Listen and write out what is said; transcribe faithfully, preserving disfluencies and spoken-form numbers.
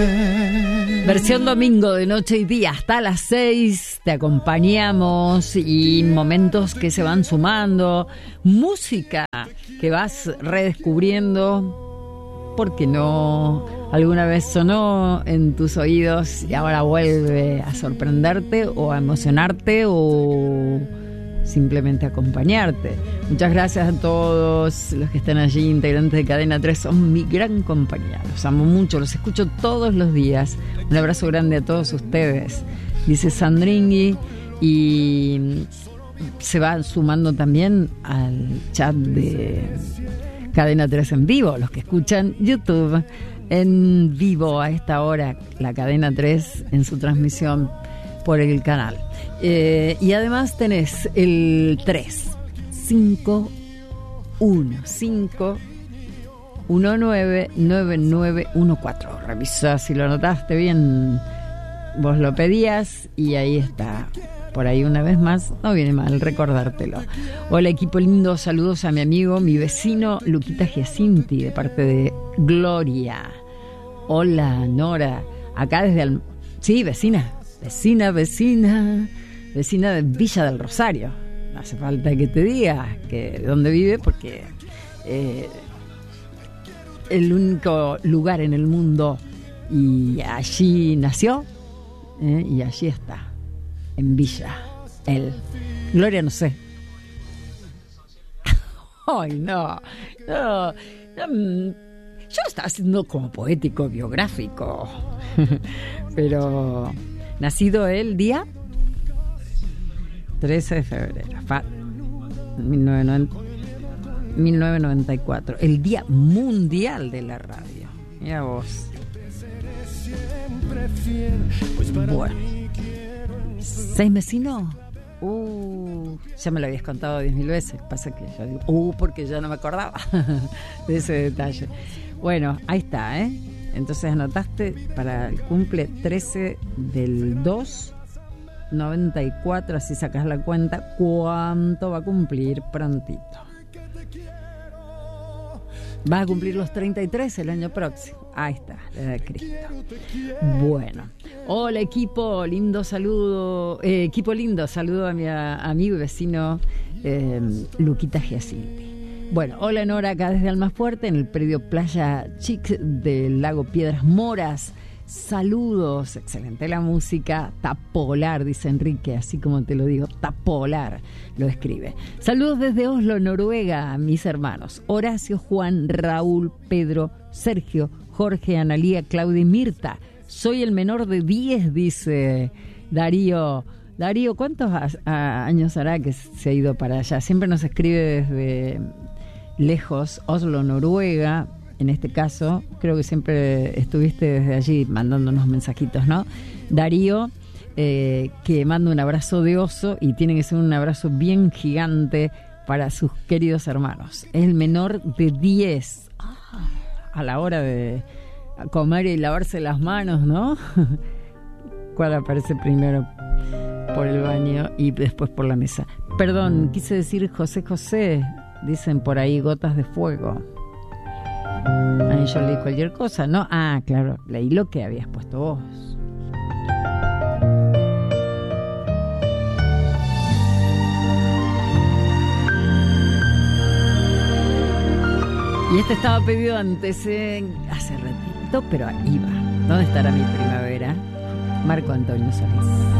Versión domingo de noche y día hasta las seis. Te acompañamos y momentos que se van sumando. Música que vas redescubriendo. Porque no, alguna vez sonó en tus oídos y ahora vuelve a sorprenderte o a emocionarte o simplemente acompañarte. Muchas gracias a todos los que están allí, integrantes de Cadena tres, son mi gran compañía. Los amo mucho, los escucho todos los días. Un abrazo grande a todos ustedes, dice Sandringui, y se va sumando también al chat de Cadena tres en vivo, los que escuchan YouTube en vivo a esta hora, la Cadena tres en su transmisión por el canal. Eh, y además tenés el tres cinco uno cinco uno nueve nueve nueve uno cuatro. Revisá si lo anotaste bien, vos lo pedías y ahí está. Por ahí una vez más, no viene mal recordártelo. Hola equipo lindo, saludos a mi amigo, mi vecino Luquita Giacinti, de parte de Gloria. Hola Nora, acá desde el... Sí, vecina, vecina, vecina, vecina de Villa del Rosario. No hace falta que te diga que dónde vive, porque eh, el único lugar en el mundo, y allí nació, eh, y allí está. En Villa, él. Gloria, no sé. Ay, no, no, no. Yo estaba haciendo como poético, biográfico. Pero, nacido el día trece de febrero, fa, mil novecientos noventa y cuatro. El Día Mundial de la Radio. Mira vos. Bueno. ¿Seis vecinos? Uh, ya me lo habías contado diez mil veces. Pasa que yo digo, uh, porque ya no me acordaba de ese detalle. Bueno, ahí está, ¿eh? Entonces anotaste para el cumple trece del dos noventa y cuatro, así sacas la cuenta, ¿cuánto va a cumplir prontito? Vas a cumplir los treinta y tres el año próximo. Ahí está, la edad de Cristo. Bueno, hola equipo, lindo saludo, eh, equipo lindo, saludo a mi a, amigo y vecino eh, Luquita Giacinti. Bueno, hola Nora, acá desde Almafuerte, en el predio Playa Chic del lago Piedras Moras. Saludos, excelente la música, tapolar, dice Enrique, así como te lo digo, tapolar, lo escribe. Saludos desde Oslo, Noruega, a mis hermanos Horacio, Juan, Raúl, Pedro, Sergio, Jorge, Analía, Claudia y Mirta. Soy el menor de diez, dice Darío. Darío, ¿cuántos a, a, años hará que se ha ido para allá? Siempre nos escribe desde lejos, Oslo, Noruega. En este caso, creo que siempre estuviste desde allí mandándonos mensajitos, ¿no? Darío, eh, que manda un abrazo de oso, y tiene que ser un abrazo bien gigante para sus queridos hermanos. Es el menor de diez. Ah, a la hora de comer y lavarse las manos, ¿no? ¿Cuál aparece primero? Por el baño y después por la mesa. Perdón, quise decir José José. Dicen por ahí gotas de fuego. Ahí yo leí cualquier cosa, ¿no? Ah, claro, leí lo que habías puesto vos. Y este estaba pedido antes, eh, hace ratito, pero ahí va. ¿Dónde estará mi primavera? Marco Antonio Solís.